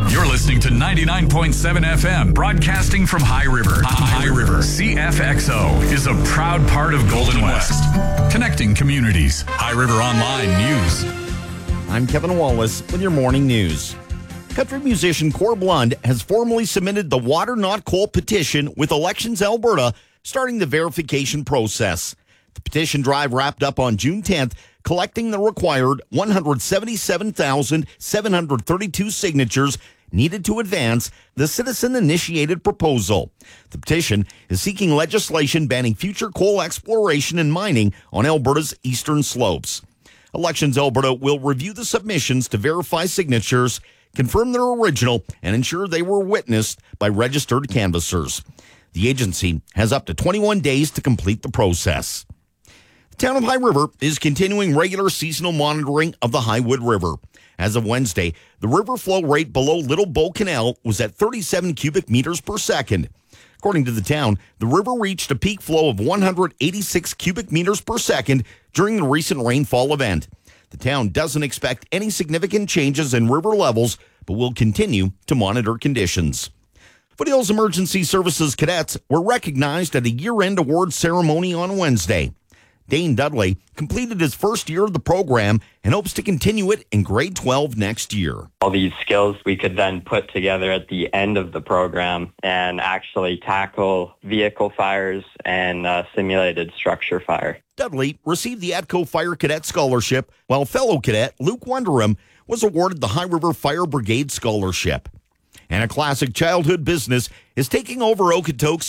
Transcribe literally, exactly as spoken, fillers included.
You're listening to ninety-nine point seven F M, broadcasting from High River. High River. C F X O is a proud part of Golden West, connecting communities. High River Online News. I'm Kevin Wallace with your morning news. Country musician Cor Blund has formally submitted the Water Not Coal petition with Elections Alberta, starting the verification process. The petition drive wrapped up on June tenth, collecting the required one hundred seventy-seven thousand seven hundred thirty-two signatures needed to advance the citizen-initiated proposal. The petition is seeking legislation banning future coal exploration and mining on Alberta's eastern slopes. Elections Alberta will review the submissions to verify signatures, confirm their original, and ensure they were witnessed by registered canvassers. The agency has up to twenty-one days to complete the process. The town of High River is continuing regular seasonal monitoring of the Highwood River. As of Wednesday, the river flow rate below Little Bow Canal was at thirty-seven cubic meters per second. According to the town, the river reached a peak flow of one hundred eighty-six cubic meters per second during the recent rainfall event. The town doesn't expect any significant changes in river levels, but will continue to monitor conditions. Foothills Emergency Services cadets were recognized at a year-end awards ceremony on Wednesday. Dane Dudley completed his first year of the program and hopes to continue it in grade twelve next year. All these skills we could then put together at the end of the program and actually tackle vehicle fires and uh, simulated structure fire. Dudley received the ATCO Fire Cadet Scholarship, while fellow cadet Luke Wunderham was awarded the High River Fire Brigade Scholarship. And a classic childhood business is taking over Okotoks